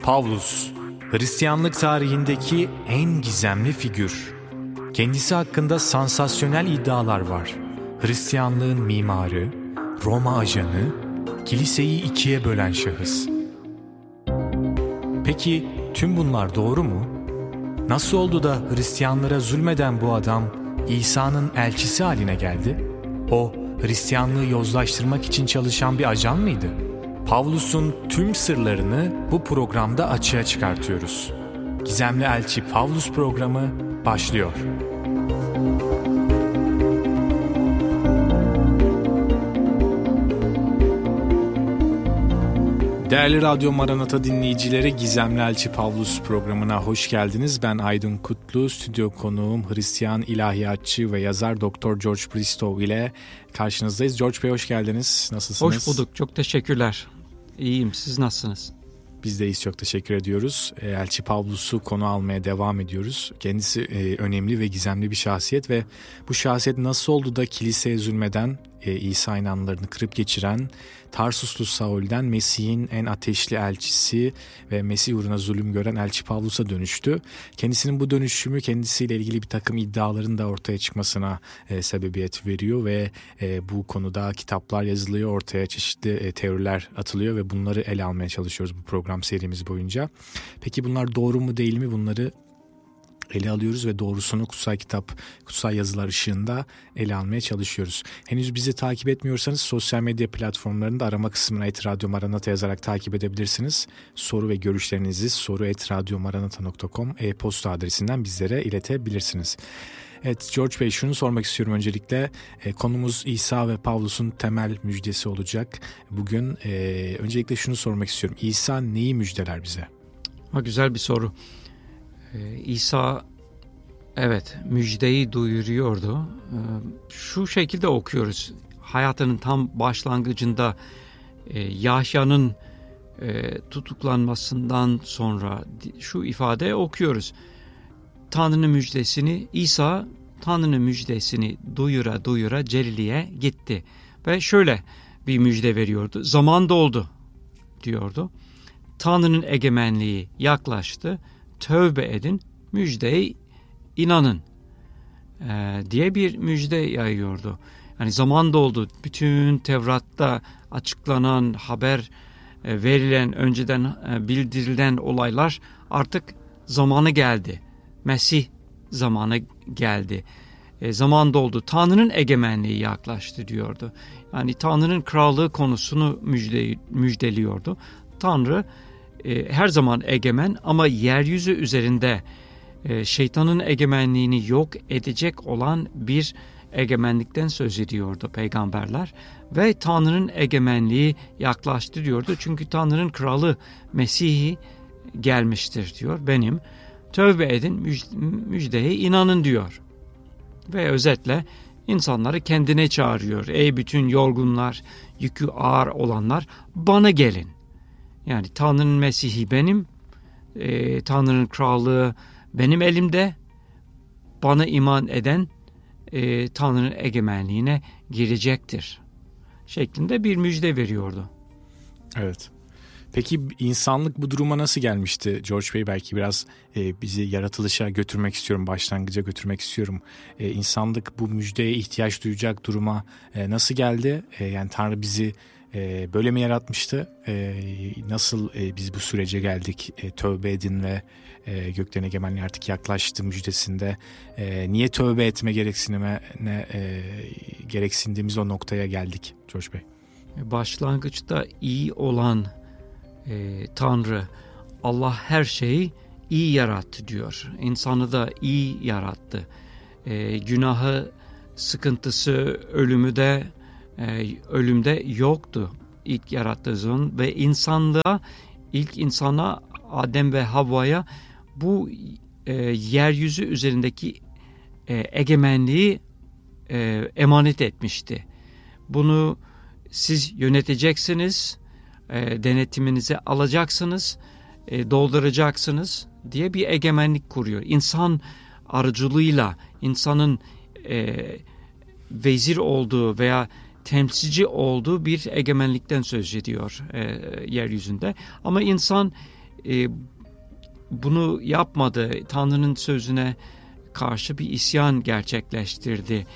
Pavlus, Hristiyanlık tarihindeki en gizemli figür. Kendisi hakkında sansasyonel iddialar var. Hristiyanlığın mimarı, Roma ajanı, kiliseyi ikiye bölen şahıs. Peki tüm bunlar doğru mu? Nasıl oldu da Hristiyanlara zulmeden bu adam İsa'nın elçisi haline geldi? O, Hristiyanlığı yozlaştırmak için çalışan bir ajan mıydı? Pavlus'un tüm sırlarını bu programda açığa çıkartıyoruz. Gizemli Elçi Pavlus programı başlıyor. Değerli Radyo Maranata dinleyicileri, Gizemli Elçi Pavlus programına hoş geldiniz. Ben Aydın Kutlu, stüdyo konuğum Hristiyan ilahiyatçı ve yazar Dr. George Bristow ile karşınızdayız. George Bey hoş geldiniz. Nasılsınız? Hoş bulduk, çok teşekkürler. İyiyim, siz nasılsınız? Biz de iyiyiz, çok teşekkür ediyoruz. Elçi Pavlus'u konu almaya devam ediyoruz. Kendisi önemli ve gizemli bir şahsiyet ve bu şahsiyet nasıl oldu da kiliseye zulmeden, İsa inanlarını kırıp geçiren Tarsuslu Saul'den Mesih'in en ateşli elçisi ve Mesih uğruna zulüm gören Elçi Pavlus'a dönüştü. Kendisinin bu dönüşümü kendisiyle ilgili bir takım iddiaların da ortaya çıkmasına sebebiyet veriyor ve bu konuda kitaplar yazılıyor, ortaya çeşitli teoriler atılıyor ve bunları ele almaya çalışıyoruz bu program serimiz boyunca. Peki bunlar doğru mu değil mi, bunları ele alıyoruz ve doğrusunu kutsal kitap, kutsal yazılar ışığında ele almaya çalışıyoruz. Henüz bizi takip etmiyorsanız sosyal medya platformlarında arama kısmına @Radyo Maranata yazarak takip edebilirsiniz. Soru ve görüşlerinizi soru@radyomaranata.com e-posta adresinden bizlere iletebilirsiniz. Evet George Bey, şunu sormak istiyorum öncelikle. Konumuz İsa ve Pavlus'un temel müjdesi olacak. Bugün öncelikle şunu sormak istiyorum. İsa neyi müjdeler bize? Güzel bir soru. İsa evet müjdeyi duyuruyordu. Şu şekilde okuyoruz. Hayatının tam başlangıcında Yahya'nın tutuklanmasından sonra şu ifade okuyoruz. Tanrı'nın müjdesini, İsa Tanrı'nın müjdesini duyura duyura Celil'e gitti. Ve şöyle bir müjde veriyordu. Zaman doldu diyordu. Tanrı'nın egemenliği yaklaştı. Tövbe edin, müjdeye inanın diye bir müjde yayıyordu. Yani zaman doldu. Bütün Tevrat'ta açıklanan, haber verilen, önceden bildirilen olaylar artık zamanı geldi. Mesih zamanı geldi. Zaman doldu. Tanrı'nın egemenliği yaklaştı diyordu. Yani Tanrı'nın krallığı konusunu müjdeliyordu. Tanrı her zaman egemen ama yeryüzü üzerinde şeytanın egemenliğini yok edecek olan bir egemenlikten söz ediyordu peygamberler. Ve Tanrı'nın egemenliği yaklaştı diyordu. Çünkü Tanrı'nın kralı Mesih'i gelmiştir diyor. Benim tövbe edin, müjdeye inanın diyor. Ve özetle insanları kendine çağırıyor. Ey bütün yorgunlar, yükü ağır olanlar, bana gelin. Yani Tanrı'nın Mesih'i benim, Tanrı'nın krallığı benim elimde, bana iman eden Tanrı'nın egemenliğine girecektir şeklinde bir müjde veriyordu. Evet. Peki insanlık bu duruma nasıl gelmişti George Bey? Belki biraz bizi yaratılışa götürmek istiyorum, başlangıca götürmek istiyorum. İnsanlık bu müjdeye ihtiyaç duyacak duruma nasıl geldi? Yani Tanrı bizi böyle mi yaratmıştı? Nasıl biz bu sürece geldik? Tövbe edin ve göklerin egemenliği artık yaklaştı müjdesinde. Niye tövbe etme gereksindiğimiz o noktaya geldik George Bey? Başlangıçta iyi olan Tanrı, Allah her şeyi iyi yarattı diyor. İnsanı da iyi yarattı. Günahı, sıkıntısı, ölümde yoktu ilk yarattığı zaman ve ilk insana Adem ve Havva'ya bu yeryüzü üzerindeki egemenliği emanet etmişti. Bunu siz yöneteceksiniz, denetiminize alacaksınız, dolduracaksınız diye bir egemenlik kuruyor. İnsan aracılığıyla insanın vezir olduğu veya temsilci olduğu bir egemenlikten söz ediyor yeryüzünde. Ama insan bunu yapmadı. Tanrı'nın sözüne karşı bir isyan gerçekleştirdi.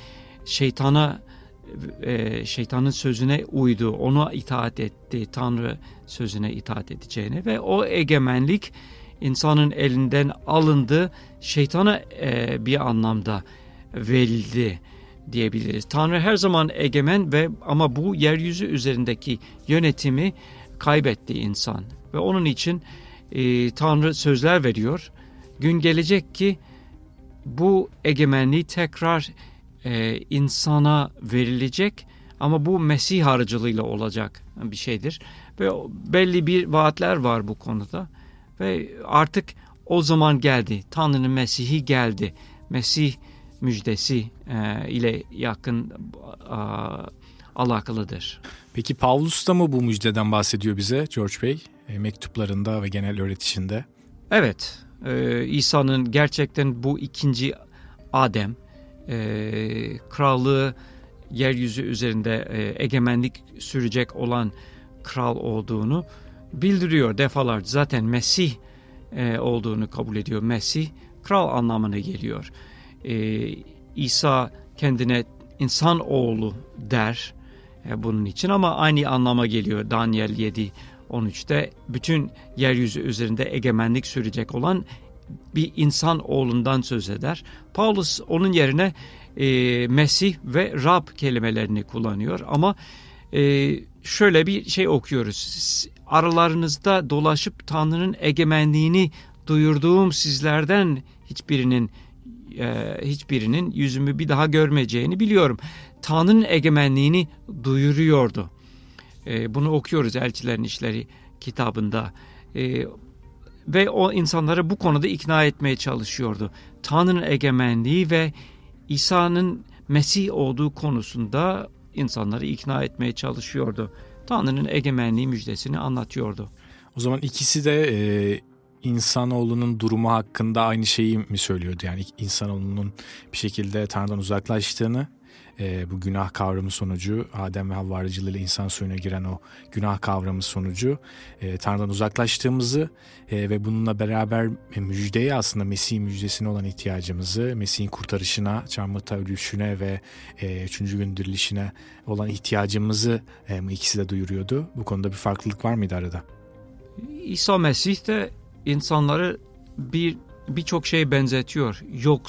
Şeytanın sözüne uydu, ona itaat etti, Tanrı sözüne itaat edeceğine ve o egemenlik insanın elinden alındı, şeytana bir anlamda verildi diyebiliriz. Tanrı her zaman egemen ama bu yeryüzü üzerindeki yönetimi kaybetti insan ve onun için Tanrı sözler veriyor. Gün gelecek ki bu egemenliği tekrar insana verilecek ama bu Mesih aracılığıyla olacak bir şeydir. Ve belli bir vaatler var bu konuda ve artık o zaman geldi. Tanrı'nın Mesih'i geldi. Mesih müjdesi ile yakın alakalıdır. Peki Pavlus da mı bu müjdeden bahsediyor bize George Bey? Mektuplarında ve genel öğretişinde. Evet. İsa'nın gerçekten bu ikinci Adem, krallığı yeryüzü üzerinde egemenlik sürecek olan kral olduğunu bildiriyor defalarca. Zaten Mesih olduğunu kabul ediyor. Mesih kral anlamına geliyor. İsa kendine insan oğlu der bunun için ama aynı anlama geliyor. Daniel 7:13'te bütün yeryüzü üzerinde egemenlik sürecek olan bir insan oğlundan söz eder. Paulus onun yerine Mesih ve Rab kelimelerini kullanıyor ama şöyle bir şey okuyoruz. Aralarınızda dolaşıp Tanrı'nın egemenliğini duyurduğum sizlerden hiçbirinin yüzümü bir daha görmeyeceğini biliyorum. Tanrı'nın egemenliğini duyuruyordu. Bunu okuyoruz Elçilerin İşleri kitabında. Ve o insanları bu konuda ikna etmeye çalışıyordu. Tanrı'nın egemenliği ve İsa'nın Mesih olduğu konusunda insanları ikna etmeye çalışıyordu. Tanrı'nın egemenliği müjdesini anlatıyordu. O zaman ikisi de insanoğlunun durumu hakkında aynı şeyi mi söylüyordu? Yani insanoğlunun bir şekilde Tanrı'dan uzaklaştığını, bu günah kavramı sonucu, Adem ve Havva aracılığıyla insan soyuna giren o günah kavramı sonucu Tanrı'dan uzaklaştığımızı ve bununla beraber müjdeye, aslında Mesih'in müjdesine olan ihtiyacımızı, Mesih'in kurtarışına, çarmıhta ölüşüne ve 3. gün dirilişine olan ihtiyacımızı ikisi de duyuruyordu. Bu konuda bir farklılık var mıydı arada? İsa Mesih de insanları birçok şeye benzetiyor.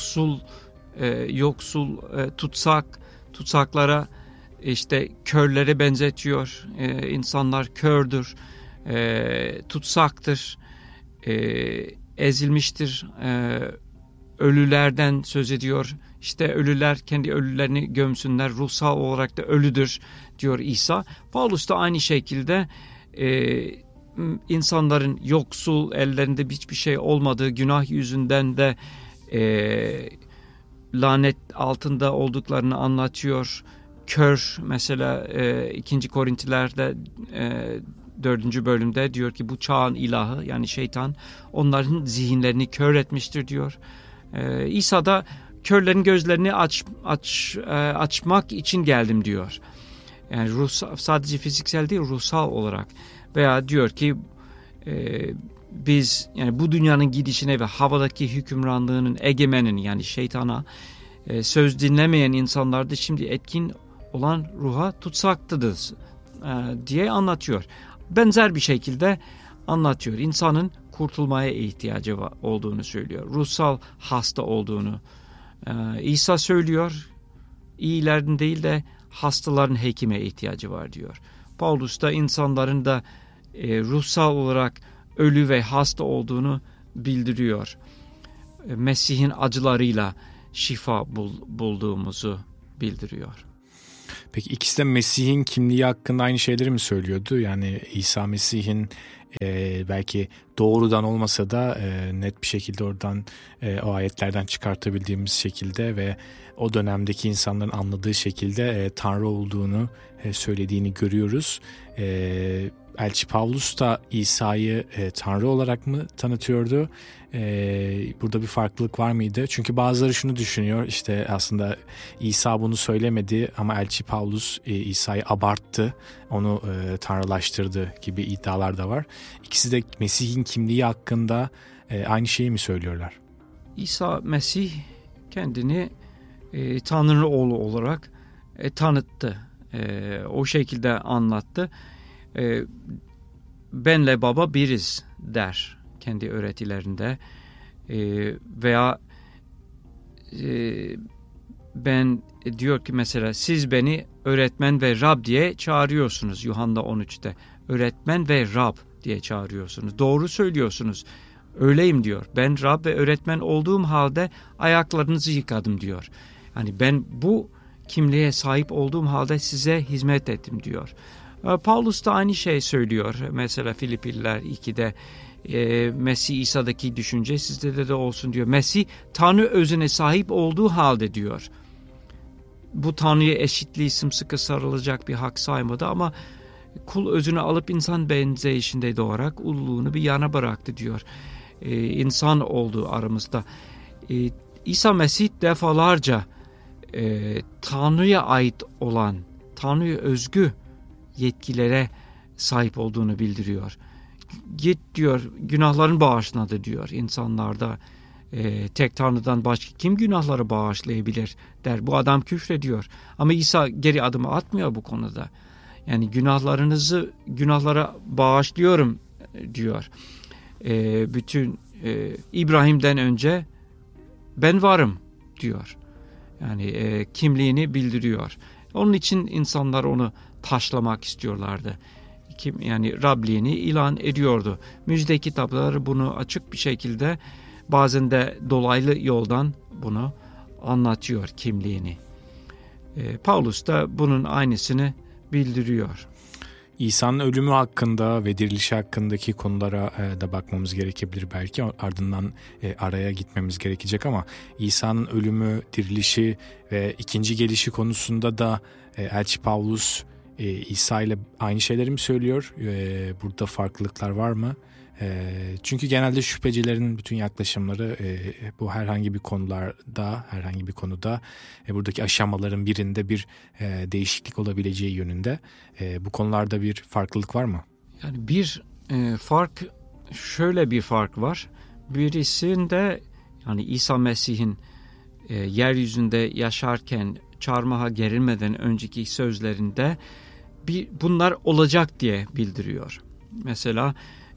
Tutsaklara, işte körlere benzetiyor. İnsanlar kördür, tutsaktır, ezilmiştir. Ölülerden söz ediyor. İşte ölüler kendi ölülerini gömsünler, ruhsal olarak da ölüdür diyor İsa. Paulus da aynı şekilde insanların yoksul, ellerinde hiçbir şey olmadığı, günah yüzünden de lanet altında olduklarını anlatıyor. Kör mesela 2. Korintiler'de 4. bölümde diyor ki bu çağın ilahı yani şeytan onların zihinlerini kör etmiştir diyor. İsa da körlerin gözlerini açmak için geldim diyor. Yani sadece fiziksel değil, ruhsal olarak. Veya diyor ki biz yani bu dünyanın gidişine ve havadaki hükümranlığının egemenin yani şeytana söz dinlemeyen insanlarda şimdi etkin olan ruha tutsaklıdır diye anlatıyor. Benzer bir şekilde anlatıyor. İnsanın kurtulmaya ihtiyacı olduğunu söylüyor. Ruhsal hasta olduğunu İsa söylüyor. İyilerin değil de hastaların hekime ihtiyacı var diyor. Paulus da insanların da ruhsal olarak ölü ve hasta olduğunu bildiriyor. Mesih'in acılarıyla şifa bulduğumuzu bildiriyor. Peki ikisi de Mesih'in kimliği hakkında aynı şeyleri mi söylüyordu? Yani İsa Mesih'in belki doğrudan olmasa da net bir şekilde oradan o ayetlerden çıkartabildiğimiz şekilde ve o dönemdeki insanların anladığı şekilde Tanrı olduğunu söylediğini görüyoruz. Elçi Pavlus da İsa'yı Tanrı olarak mı tanıtıyordu? Burada bir farklılık var mıydı? Çünkü bazıları şunu düşünüyor, işte aslında İsa bunu söylemedi ama Elçi Pavlus İsa'yı abarttı, onu tanrılaştırdı gibi iddialar da var. İkisi de Mesih'in kimliği hakkında aynı şeyi mi söylüyorlar? İsa Mesih kendini Tanrı'nın oğlu olarak tanıttı. O şekilde anlattı. Benle Baba biriz der kendi öğretilerinde. Veya ben diyor ki mesela siz beni öğretmen ve Rab diye çağırıyorsunuz Yuhanna 13'te. Öğretmen ve Rab diye çağırıyorsunuz. Doğru söylüyorsunuz. Öyleyim diyor. Ben Rab ve öğretmen olduğum halde ayaklarınızı yıkadım diyor. Yani ben bu kimliğe sahip olduğum halde size hizmet ettim diyor. Paulus da aynı şey söylüyor. Mesela Filipliler 2'de Mesih İsa'daki düşünce sizde de olsun diyor. Mesih Tanrı özüne sahip olduğu halde diyor. Bu Tanrı'ya eşitliği sımsıkı sarılacak bir hak saymadı ama kul özünü alıp insan benzeyişinde doğarak ululuğunu bir yana bıraktı diyor. İnsan oldu aramızda. İsa Mesih defalarca Tanrı'ya ait olan, Tanrı'ya özgü yetkilere sahip olduğunu bildiriyor. Git diyor, günahların bağışladı diyor. İnsanlarda tek Tanrı'dan başka kim günahları bağışlayabilir der. Bu adam küfrediyor. Ama İsa geri adım atmıyor bu konuda. Yani günahlara bağışlıyorum diyor. Bütün İbrahim'den önce ben varım diyor. Yani kimliğini bildiriyor. Onun için insanlar onu taşlamak istiyorlardı. Yani Rabliğini ilan ediyordu. Müjde kitapları bunu açık bir şekilde, bazen de dolaylı yoldan bunu anlatıyor, kimliğini. Paulus da bunun aynısını bildiriyor. İsa'nın ölümü hakkında ve dirilişi hakkındaki konulara da bakmamız gerekebilir belki. Ardından araya gitmemiz gerekecek ama İsa'nın ölümü, dirilişi ve ikinci gelişi konusunda da Elçi Pavlus İsa ile aynı şeyleri mi söylüyor? Burada farklılıklar var mı? Çünkü genelde şüphecilerin bütün yaklaşımları bu herhangi bir konuda buradaki aşamaların birinde bir değişiklik olabileceği yönünde. Bu konularda bir farklılık var mı? Yani şöyle bir fark var. Birisinde yani İsa Mesih'in yeryüzünde yaşarken çarmıha gerilmeden önceki sözlerinde bunlar olacak diye bildiriyor. Mesela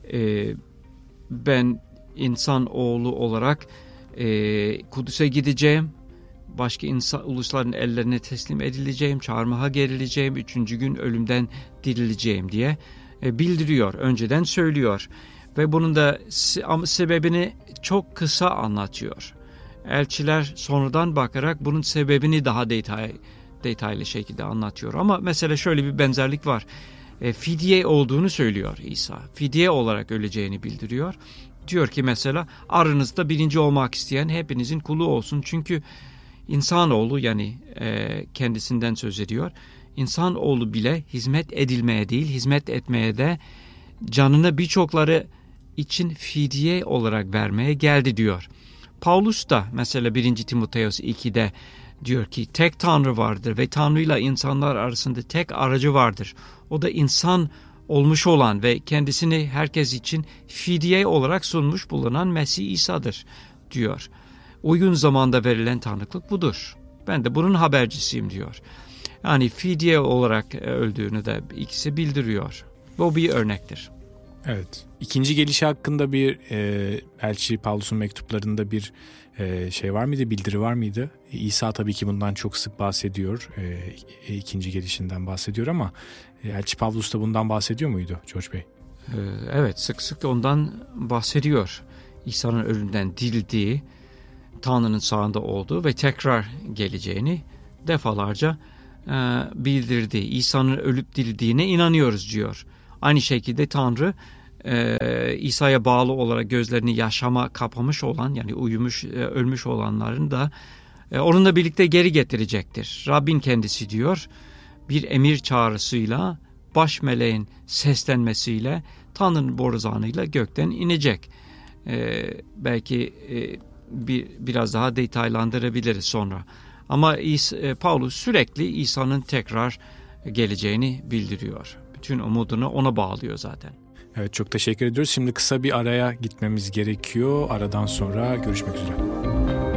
ben insan oğlu olarak Kudüs'e gideceğim, başka ulusların ellerine teslim edileceğim, çarmıha gerileceğim, 3. gün ölümden dirileceğim diye bildiriyor, önceden söylüyor. Ve bunun da sebebini çok kısa anlatıyor. Elçiler sonradan bakarak bunun sebebini daha detaylı şekilde anlatıyor. Ama mesela şöyle bir benzerlik var. Fidye olduğunu söylüyor İsa. Fidye olarak öleceğini bildiriyor. Diyor ki mesela aranızda birinci olmak isteyen hepinizin kulu olsun. Çünkü insanoğlu yani kendisinden söz ediyor. İnsanoğlu bile hizmet edilmeye değil, hizmet etmeye de canını birçokları için fidye olarak vermeye geldi diyor. Paulus da mesela 1. Timoteos 2'de diyor ki tek Tanrı vardır ve Tanrı'yla insanlar arasında tek aracı vardır. O da insan olmuş olan ve kendisini herkes için fidye olarak sunmuş bulunan Mesih İsa'dır diyor. Uygun zamanda verilen tanıklık budur. Ben de bunun habercisiyim diyor. Yani fidye olarak öldüğünü de ikisi bildiriyor. Bu bir örnektir. Evet. İkinci gelişi hakkında bir Elçi Pavlus'un mektuplarında bir şey var mıydı, bildiri var mıydı? İsa tabii ki bundan çok sık bahsediyor. İkinci gelişinden bahsediyor ama Elçi Pavlus da bundan bahsediyor muydu George Bey? Evet, sık sık ondan bahsediyor. İsa'nın ölümden dirildiği, Tanrı'nın sağında olduğu ve tekrar geleceğini defalarca bildirdi. İsa'nın ölüp dirildiğine inanıyoruz diyor. Aynı şekilde Tanrı İsa'ya bağlı olarak gözlerini yaşama kapamış olan yani ölmüş olanların da onunla birlikte geri getirecektir. Rabbin kendisi diyor bir emir çağrısıyla baş meleğin seslenmesiyle, Tanrı'nın borazanıyla gökten inecek. Belki biraz daha detaylandırabiliriz sonra. Ama Paulus sürekli İsa'nın tekrar geleceğini bildiriyor. Bütün umudunu ona bağlıyor zaten. Evet, çok teşekkür ediyoruz. Şimdi kısa bir araya gitmemiz gerekiyor. Aradan sonra görüşmek üzere.